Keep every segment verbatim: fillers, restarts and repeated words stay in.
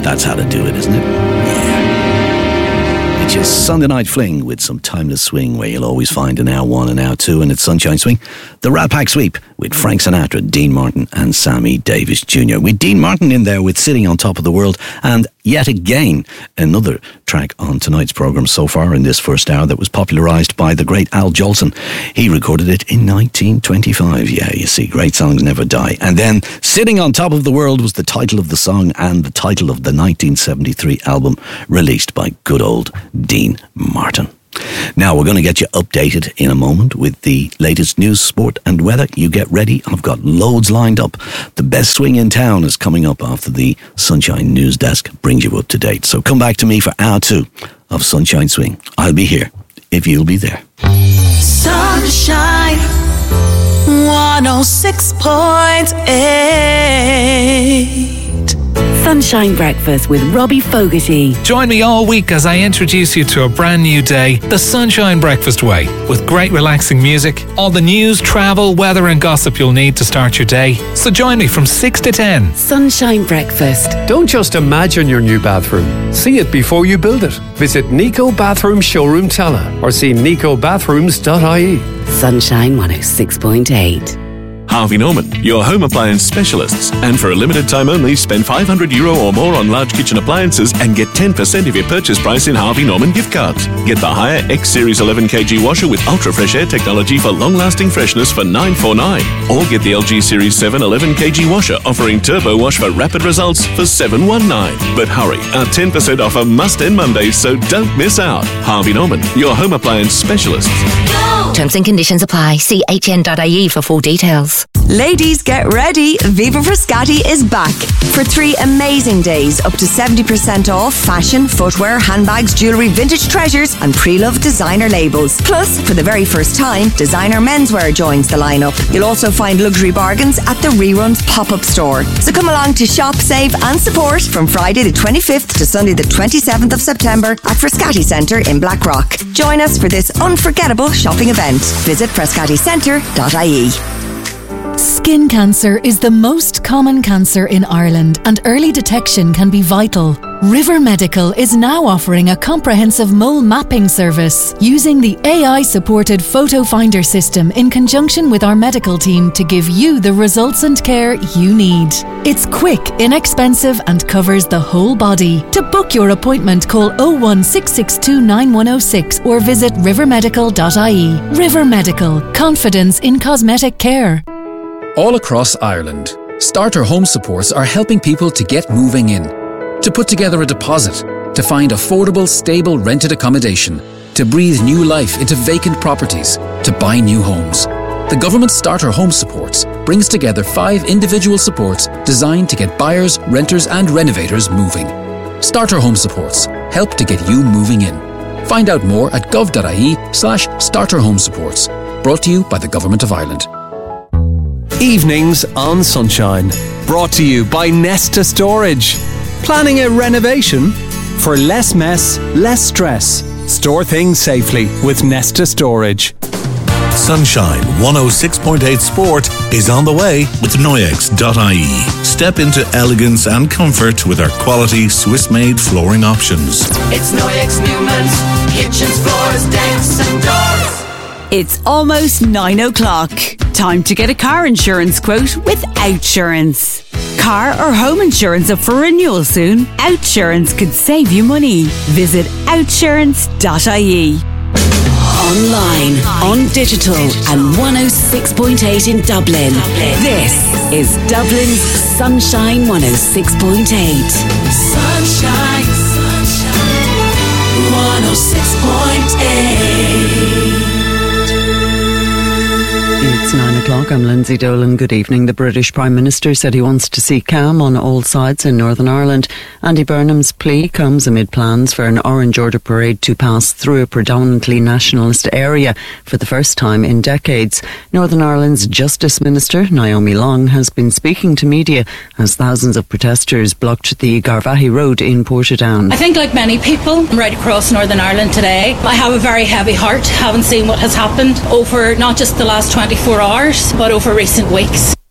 That's how to do it, isn't it? Yeah. It's your Sunday night fling with some timeless swing where you'll always find an hour one and hour two, and it's Sunshine Swing. The Rat Pack Sweep with Frank Sinatra, Dean Martin and Sammy Davis Junior With Dean Martin in there with Sitting on Top of the World, and yet again another track on tonight's programme so far in this first hour that was popularised by the great Al Jolson. He recorded it in nineteen twenty-five. Yeah, you see, great songs never die. And then Sitting on Top of the World was the title of the song and the title of the nineteen seventy-three album released by good old Dean Martin. Now, we're going to get you updated in a moment with the latest news, sport and weather. You get ready. I've got loads lined up. The best swing in town is coming up after the Sunshine News Desk brings you up to date. So come back to me for hour two of Sunshine Swing. I'll be here if you'll be there. Sunshine one oh six point eight. Sunshine Breakfast with Robbie Fogarty. Join me all week as I introduce you to a brand new day, the Sunshine Breakfast way, with great relaxing music, all the news, travel, weather and gossip you'll need to start your day. So join me from six to ten. Sunshine Breakfast. Don't just imagine your new bathroom. See it before you build it. Visit Nico Bathroom Showroom Tala or see nico bathrooms dot I E. Sunshine one oh six point eight. Harvey Norman, your home appliance specialists. And for a limited time only, spend five hundred euro or more on large kitchen appliances and get ten percent of your purchase price in Harvey Norman gift cards. Get the Haier X Series eleven kilogram washer with ultra fresh air technology for long-lasting freshness for nine forty-nine. Or get the L G Series seven eleven kilogram washer offering turbo wash for rapid results for seven nineteen. But hurry, our ten percent offer must end Monday, so don't miss out. Harvey Norman, your home appliance specialists. Go! Terms and conditions apply. See H N dot I E for full details. Ladies, get ready. Viva Frascati is back for three amazing days, up to seventy percent off fashion, footwear, handbags, jewellery, vintage treasures and pre-loved designer labels. Plus, for the very first time, designer menswear joins the lineup. You'll also find luxury bargains at the Reruns pop-up store. So come along to shop, save and support from Friday the twenty-fifth to Sunday the twenty-seventh of September at Frascati Centre in Blackrock. Join us for this unforgettable shopping event. Visit frascati centre dot I E. Skin cancer is the most common cancer in Ireland, and early detection can be vital. River Medical is now offering a comprehensive mole mapping service using the A I-supported photo finder system in conjunction with our medical team to give you the results and care you need. It's quick, inexpensive and covers the whole body. To book your appointment, call oh one six six two nine one oh six or visit river medical dot I E. River Medical. Confidence in cosmetic care. All across Ireland, Starter Home Supports are helping people to get moving in, to put together a deposit, to find affordable, stable rented accommodation, to breathe new life into vacant properties, to buy new homes. The government Starter Home Supports brings together five individual supports designed to get buyers, renters and renovators moving. Starter Home Supports help to get you moving in. Find out more at gov dot I E slash starter home supports. Brought to you by the Government of Ireland. Evenings on Sunshine, brought to you by Nesta Storage. Planning a renovation? For less mess, less stress. Store things safely with Nesta Storage. Sunshine one oh six point eight Sport is on the way with Noyex dot I E. Step into elegance and comfort with our quality Swiss-made flooring options. It's Noyex Newman's kitchens, floors, decks and doors. It's almost nine o'clock. Time to get a car insurance quote with Outsurance. Car or home insurance up for renewal soon? Outsurance could save you money. Visit outsurance dot I E. Online, on digital and one oh six point eight in Dublin. This is Dublin's Sunshine one oh six point eight. Sunshine, sunshine, one oh six point eight. It's nine o'clock. I'm Lindsay Dolan. Good evening. The British Prime Minister said he wants to see calm on all sides in Northern Ireland. Andy Burnham's plea comes amid plans for an Orange Order parade to pass through a predominantly nationalist area for the first time in decades. Northern Ireland's Justice Minister, Naomi Long, has been speaking to media as thousands of protesters blocked the Garvaghey Road in Portadown. I think, like many people right across Northern Ireland today, I have a very heavy heart, having seen what has happened over not just the last twenty-four hours, but over recent weeks.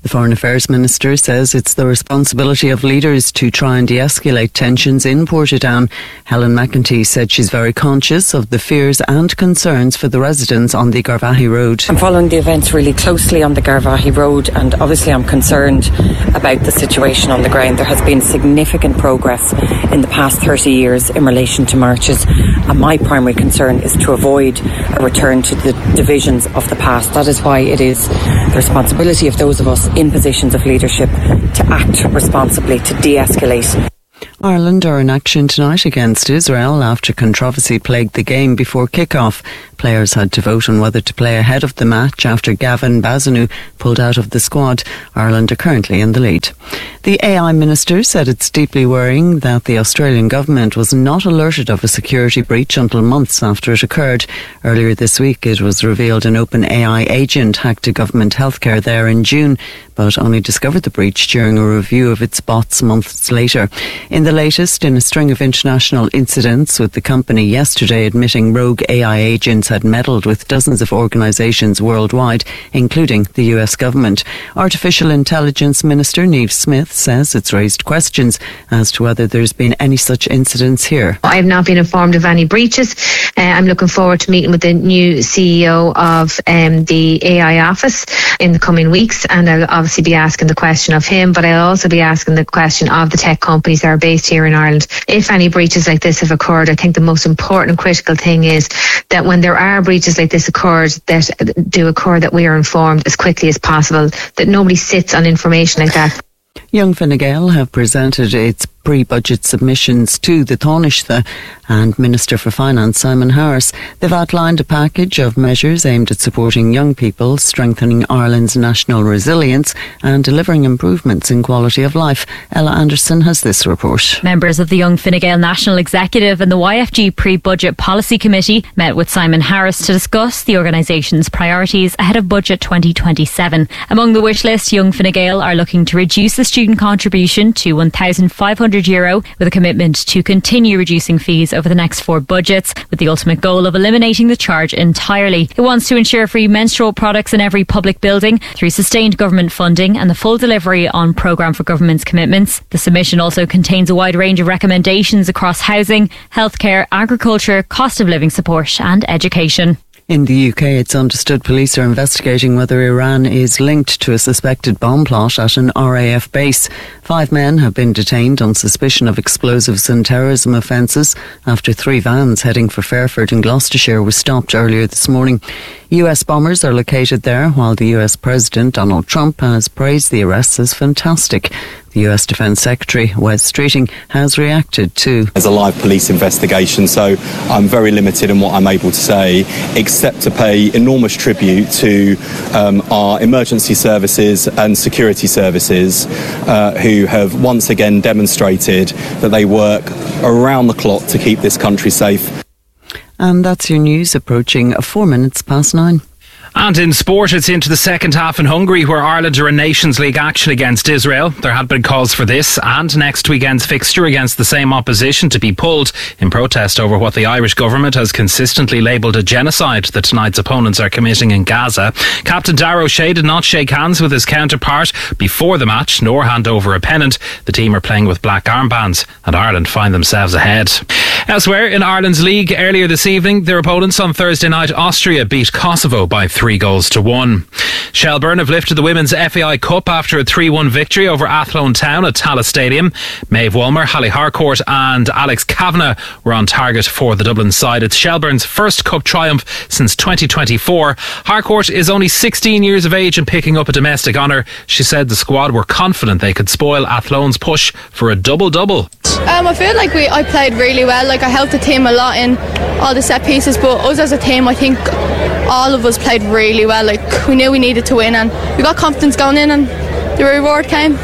The Foreign Affairs Minister says it's the responsibility of leaders to try and de-escalate tensions in Portadown. Helen McEntee said she's very conscious of the fears and concerns for the residents on the Garvaghey Road. I'm following the events really closely on the Garvaghey Road, and obviously I'm concerned about the situation on the ground. There has been significant progress in the past thirty years in relation to marches, and my primary concern is to avoid a return to the divisions of the past. That is why it is the responsibility of those of us in positions of leadership to act responsibly, to de-escalate. Ireland are in action tonight against Israel after controversy plagued the game before kick-off. Players had to vote on whether to play ahead of the match after Gavin Bazanu pulled out of the squad. Ireland are currently in the lead. The A I Minister said it's deeply worrying that the Australian government was not alerted of a security breach until months after it occurred. Earlier this week it was revealed an OpenAI agent hacked a government healthcare there in June, but only discovered the breach during a review of its bots months later. In the latest in a string of international incidents, with the company yesterday admitting rogue A I agents had meddled with dozens of organisations worldwide, including the U S government. Artificial Intelligence Minister Niamh Smith says it's raised questions as to whether there's been any such incidents here. I have not been informed of any breaches. Uh, I'm looking forward to meeting with the new C E O of um, the A I office in the coming weeks, and I'll obviously be asking the question of him, but I'll also be asking the question of the tech companies that are based here in Ireland. If any breaches like this have occurred, I think the most important critical thing is that when there are breaches like this occurred, that do occur, that we are informed as quickly as possible, that nobody sits on information like that. Young Fine Gael have presented its pre-budget submissions to the Taoiseach and Minister for Finance Simon Harris. They've outlined a package of measures aimed at supporting young people, strengthening Ireland's national resilience and delivering improvements in quality of life. Ella Anderson has this report. Members of the Young Fine Gael National Executive and the Y F G Pre-Budget Policy Committee met with Simon Harris to discuss the organisation's priorities ahead of Budget twenty twenty-seven. Among the wish list, Young Fine Gael are looking to reduce the student contribution to one thousand five hundred euro, with a commitment to continue reducing fees over the next four budgets, with the ultimate goal of eliminating the charge entirely. It wants to ensure free menstrual products in every public building through sustained government funding and the full delivery on programme for government's commitments. The submission also contains a wide range of recommendations across housing, healthcare, agriculture, cost of living support and education. In the U K, it's understood police are investigating whether Iran is linked to a suspected bomb plot at an R A F base. Five men have been detained on suspicion of explosives and terrorism offences after three vans heading for Fairford in Gloucestershire were stopped earlier this morning. U S bombers are located there, while the U S President Donald Trump has praised the arrests as fantastic. The U S Defence Secretary, Wes Streeting, has reacted too. There's a live police investigation, so I'm very limited in what I'm able to say, except to pay enormous tribute to um, our emergency services and security services, uh, who have once again demonstrated that they work around the clock to keep this country safe. And that's your news, approaching four minutes past nine. And in sport, it's into the second half in Hungary, where Ireland are in Nations League action against Israel. There had been calls for this and next weekend's fixture against the same opposition to be pulled in protest over what the Irish government has consistently labelled a genocide that tonight's opponents are committing in Gaza. Captain Darragh O'Shea did not shake hands with his counterpart before the match, nor hand over a pennant. The team are playing with black armbands, and Ireland find themselves ahead. Elsewhere in Ireland's league, earlier this evening, their opponents on Thursday night, Austria, beat Kosovo by three. Three goals to one. Shelburne have lifted the Women's F A I Cup after a three one victory over Athlone Town at Tallaght Stadium. Maeve Walmer, Hallie Harcourt and Alex Kavanagh were on target for the Dublin side. It's Shelburne's first cup triumph since twenty twenty-four. Harcourt is only sixteen years of age and picking up a domestic honour. She said the squad were confident they could spoil Athlone's push for a double-double. Um, I feel like we I played really well. Like I helped the team a lot in all the set pieces, but us as a team, I think all of us played really well. Like we knew we needed to win, and we got confidence going in, and the reward came.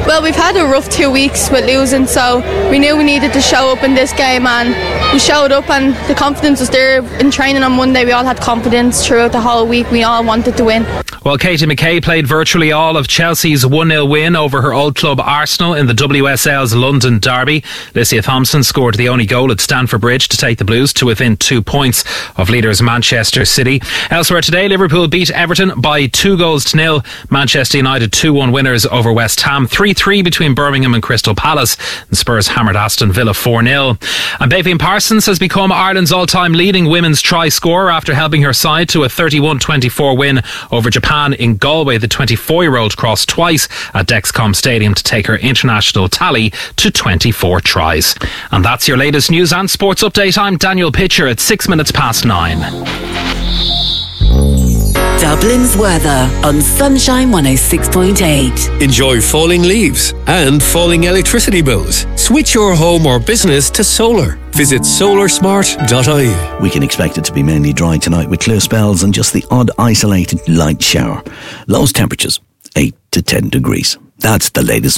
Well, we've had a rough two weeks with losing, so we knew we needed to show up in this game, and we showed up, and the confidence was there. In training on Monday, we all had confidence throughout the whole week. We all wanted to win. Well, Katie McKay played virtually all of Chelsea's one nil win over her old club Arsenal in the W S L's London derby. Lycia Thompson scored the only goal at Stamford Bridge to take the Blues to within two points of leaders Manchester City. Elsewhere today, Liverpool beat Everton by two goals to nil. Manchester United two one winners over West Ham. three three between Birmingham and Crystal Palace. And Spurs hammered Aston Villa four nil. And Bayfian Parsons has become Ireland's all-time leading women's try scorer after helping her side to a thirty-one twenty-four win over Japan in Galway. The twenty-four-year-old crossed twice at Dexcom Stadium to take her international tally to twenty-four tries. And that's your latest news and sports update. I'm Daniel Pitcher at six minutes past nine. Dublin's weather on Sunshine one oh six point eight. Enjoy falling leaves and falling electricity bills. Switch your home or business to solar. Visit solar smart dot I E. We can expect it to be mainly dry tonight with clear spells and just the odd isolated light shower. Lowest temperatures eight to ten degrees. That's the latest.